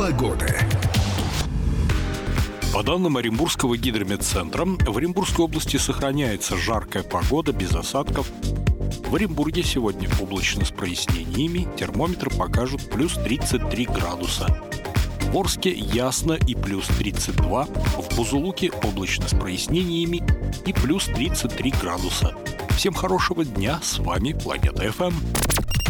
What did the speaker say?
погоды. По данным Оренбургского гидрометцентра, в Оренбургской области сохраняется жаркая погода без осадков. В Оренбурге сегодня облачно с прояснениями, термометры покажут плюс 33 градуса. В Орске ясно и плюс 32, в Бузулуке облачно с прояснениями и плюс 33 градуса. Всем хорошего дня, с вами Планета ФМ.